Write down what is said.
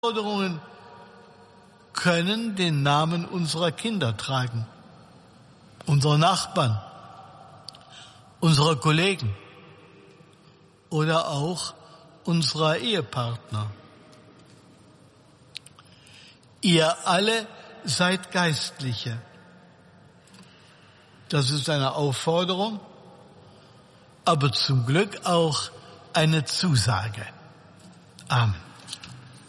Forderungen können den Namen unserer Kinder tragen, unserer Nachbarn, unserer Kollegen oder auch unserer Ehepartner. Ihr alle seid Geistliche. Das ist eine Aufforderung, aber zum Glück auch eine Zusage. Amen.